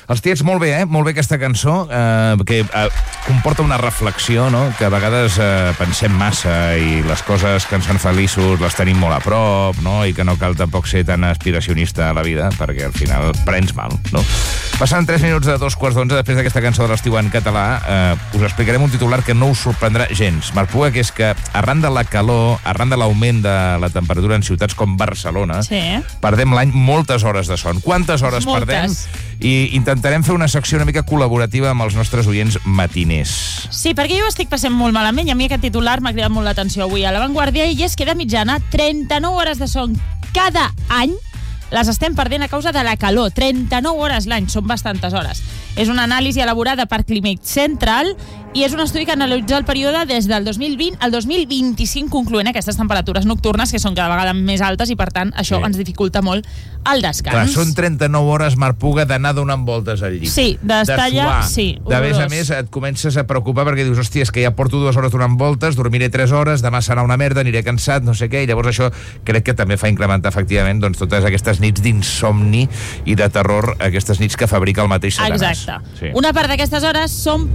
Els tiets, molt bé, molt bé aquesta cançó, que comporta una reflexió, no? Que a vegades pensem massa i les coses que ens fan feliços les tenim molt a prop, no? I que no cal tampoc ser tan aspiracionista a la vida, perquè al final prens mal, no? Passant 3 minuts de 2:15, després d'aquesta cançó de l'estiu en català, us explicarem un titular que no us sorprendrà gens. Marc Puga, que és que arran de la calor, arran de l'augment de la temperatura en ciutats com Barcelona, perdem l'any moltes hores de son. Quantes hores perdem? I intentarem fer una secció una mica col·laborativa amb els nostres oients matiners. Sí, perquè jo ho estic passant molt malament i a mi aquest titular m'ha cridat molt l'atenció avui a La Vanguardia, i és que de mitjana 39 hores de son cada any les estem perdent a causa de la calor. 39 hores l'any, són bastantes hores. És una anàlisi elaborada per Climate Central i és un estudi que analitza el període des del 2020 al 2025, concloent aquestes temperatures nocturnes que són cada vegada més altes i, per tant, això ens dificulta molt el descans. Clar, són 39 hores, Marc Puga, d'anar donant voltes al llit. Sí, d'estar allà, sí. A més, et comences a preocupar perquè dius, hòstia, és que ja porto 2 hores donant voltes, dormiré 3 hores, demà serà una merda, aniré cansat, no sé què, i llavors això crec que també fa incrementar, efectivament, doncs, totes aquestes nits d'insomni i de terror, aquestes nits que fabrica el mateix Satanàs. Exacte. Sí. Una part d'aquestes hores són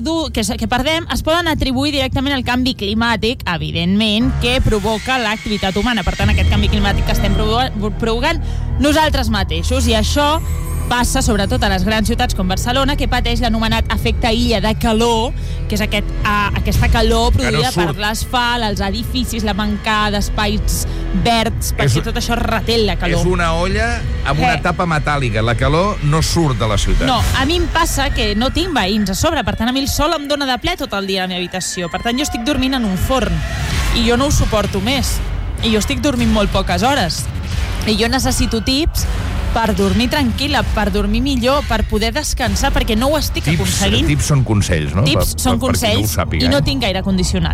que perdem es poden atribuir directament al canvi climàtic, evidentment, que provoca l'activitat humana. Per tant, aquest canvi climàtic que estem provocant nosaltres mateixos, i això passa sobretot a les grans ciutats com Barcelona, que pateix l'anomenat efecte illa de calor, que és aquesta calor produïda per l'asfalt, els edificis, la manca d'espais verds, perquè tot això reté la calor. És una olla amb una tapa metàl·lica. La calor no surt de la ciutat. No, a mi em passa que no tinc veïns a sobre, per tant, a mi el sol em dóna de ple tot el dia a la meva habitació. Per tant, jo estic dormint en un forn i jo no ho suporto més. I jo estic dormint molt poques hores. I jo necessito tips per dormir tranquil·la, per dormir millor, per poder descansar, perquè no ho estic aconseguint. Tips són consells, no? Tips són consells i no tinc gaire condicionat.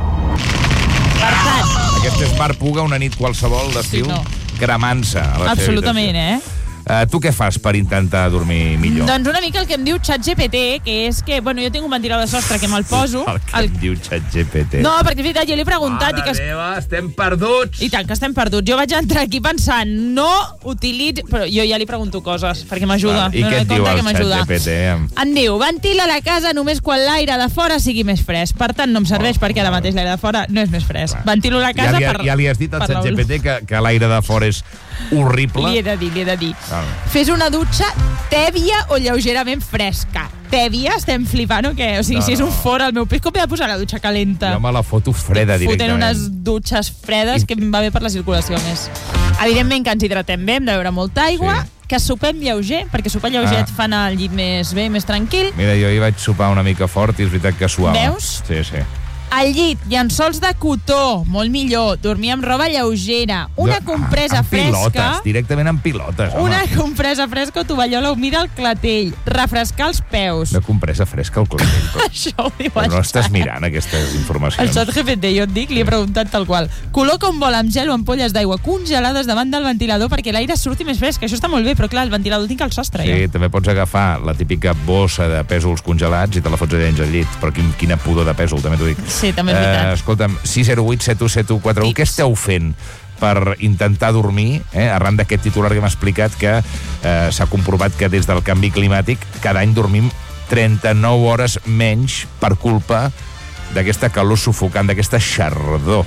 Per tant... Aquest és Marc Puga, una nit qualsevol d'estiu, cremant-se a la absolutament, Tu què fas per intentar dormir millor? Doncs una mica el que em diu ChatGPT, que és que, bueno, jo tinc un ventilador de sostre que me'l poso... El que em diu ChatGPT. No, perquè és veritat, jo li he preguntat... Mare meva, estem perduts! I tant que estem perduts. Jo vaig entrar aquí pensant, no utilitzi... Però jo ja li pregunto coses, perquè m'ajuda. I què et diu el ChatGPT? Em diu, ventila la casa només quan l'aire de fora sigui més fresc. Per tant, no em serveix perquè ara mateix l'aire de fora no és més fresc. Ventilo la casa per... Ja li has dit al ChatGPT que l'aire de fora és horrible? Li he de dir. Fes una dutxa tèbia o lleugerament fresca. Tèbia? Estem flipant o què? O sigui, si és un forn al meu pis, com he de posar la dutxa calenta? Jo me la foto freda directament. Fotent unes dutxes fredes que em va bé per la circulació més. Evidentment que ens hidratem bé, hem de beure molta aigua, que sopem lleuger, perquè sopar lleuger et fa anar al llit més bé, més tranquil. Mira, jo hi vaig sopar una mica fort i és veritat que suava. Veus? Sí. Al llit, llençols de cotó, molt millor, dormir amb roba lleugera, una compresa fresca... Directament amb pilotes, home. Una compresa fresca o tovallola humida al clatell, refrescar els peus. Una compresa fresca al clatell. Això ho diu no estàs mirant aquestes informacions. El ChatGPT, jo et dic, li he preguntat tal qual. Col·loca un bol amb gel o ampolles d'aigua congelades davant del ventilador perquè l'aire surti més fresc. Això està molt bé, però clar, el ventilador tinc al sostre. Sí, també pots agafar la típica bossa de pèsols congelats i te la fots allà dins al llit. Però quina pudor de pèsol, també t'ho dic. Sí, també és veritat. Escolta'm, 608 7171 41, què esteu fent per intentar dormir, arran d'aquest titular que m'ha explicat que s'ha comprovat que des del canvi climàtic cada any dormim 39 hores menys per culpa d'aquesta calor sufocant, d'aquesta xardor.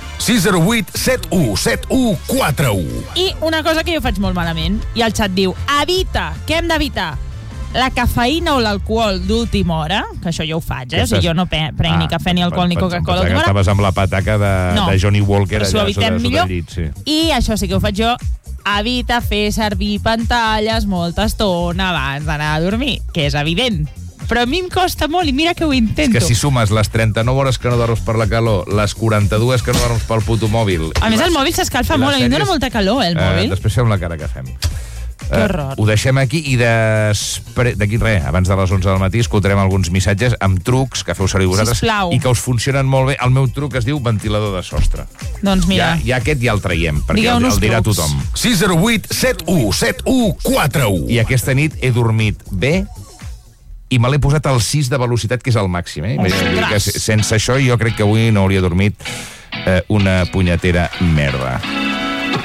608 71 71 41. I una cosa que jo faig molt malament, i el xat diu, evita, què hem d'evitar? La cafeïna o l'alcohol d'última hora, que això jo ho faig, o sigui, jo no prenc ni cafè, ni alcohol, ni Coca-Cola d'última hora. Estaves amb la pataca de Johnny Walker allà sota el llit, sí. I això sí que ho faig jo, evita fer servir pantalles molta estona abans d'anar a dormir, que és evident. Però a mi em costa molt i mira que ho intento. És que si sumes les 39 hores que no dorms per la calor, les 42 que no dorms pel puto mòbil... A més, el mòbil s'escalfa molt, a mi em dona molta calor, el mòbil. Després fem la cara que fem. Que horror. Ho deixem aquí i d'aquí res, abans de les 11 del matí escoltarem alguns missatges amb trucs que feu servir vosaltres i que us funcionen molt bé. El meu truc es diu ventilador de sostre. Doncs mira. Ja aquest ja el traiem, perquè el dirà tothom. 608 71 71 41. I aquesta nit he dormit bé i me l'he posat al 6 de velocitat, que és el màxim. Sense això jo crec que avui no hauria dormit una punyetera merda.